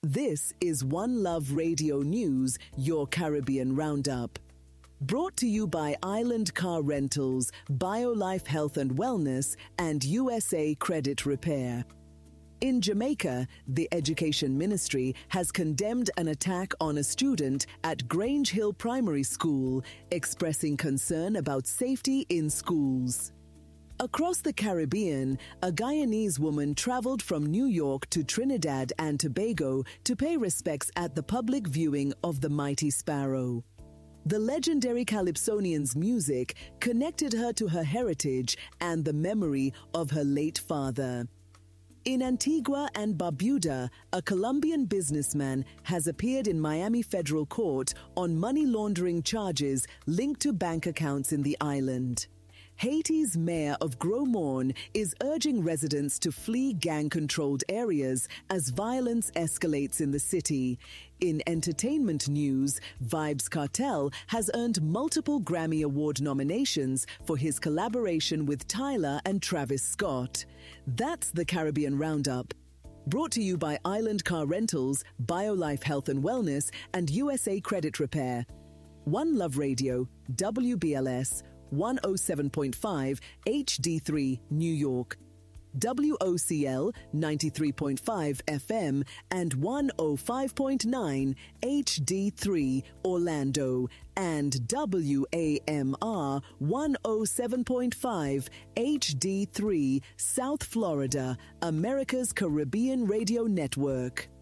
This is One Love Radio News, your Caribbean Roundup. Brought to you by Island Car Rentals, BioLife Health and Wellness, and USA Credit Repair. In Jamaica, the Education Ministry has condemned an attack on a student at Grange Hill Primary School, expressing concern about safety in schools. Across the Caribbean, a Guyanese woman traveled from New York to Trinidad and Tobago to pay respects at the public viewing of the Mighty Sparrow. The legendary Calypsonian's music connected her to her heritage and the memory of her late father. In Antigua and Barbuda, a Colombian businessman has appeared in Miami Federal Court on money laundering charges linked to bank accounts in the island. Haiti's mayor of Gros Morne is urging residents to flee gang-controlled areas as violence escalates in the city. In entertainment news, Vybz Kartel has earned multiple Grammy Award nominations for his collaboration with Tyler and Travis Scott. That's the Caribbean Roundup. Brought to you by Island Car Rentals, BioLife Health and Wellness, and USA Credit Repair. One Love Radio, WBLS 107.5 HD3 New York, WOCL 93.5 FM and 105.9 HD3 Orlando, and WAMR 107.5 HD3 South Florida, America's Caribbean Radio Network.